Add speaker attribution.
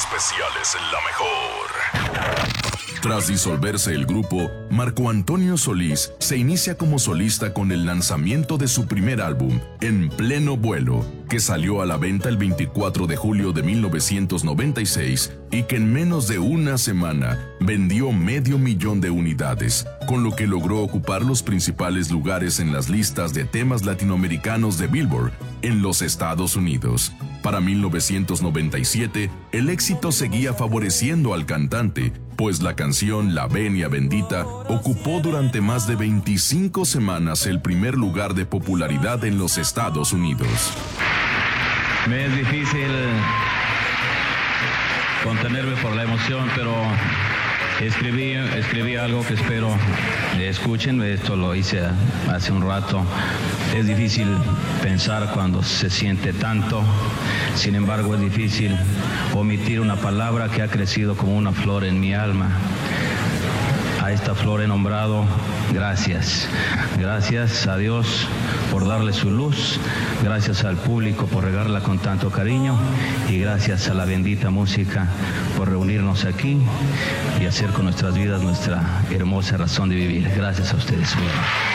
Speaker 1: especiales en La Mejor.
Speaker 2: Tras disolverse el grupo, Marco Antonio Solís se inicia como solista con el lanzamiento de su primer álbum, En Pleno Vuelo, que salió a la venta el 24 de julio de 1996 y que en menos de una semana vendió 500,000 de unidades, con lo que logró ocupar los principales lugares en las listas de temas latinoamericanos de Billboard en los Estados Unidos. Para 1997, el éxito seguía favoreciendo al cantante, pues la canción La Venia Bendita ocupó durante más de 25 semanas el primer lugar de popularidad en los Estados Unidos.
Speaker 3: Me es difícil contenerme por la emoción, pero escribí algo que espero escuchen. Esto lo hice hace un rato. Es difícil pensar cuando se siente tanto. Sin embargo, es difícil omitir una palabra que ha crecido como una flor en mi alma. A esta flor he nombrado gracias. Gracias a Dios por darle su luz, gracias al público por regarla con tanto cariño y gracias a la bendita música por reunirnos aquí y hacer con nuestras vidas nuestra hermosa razón de vivir. Gracias a ustedes.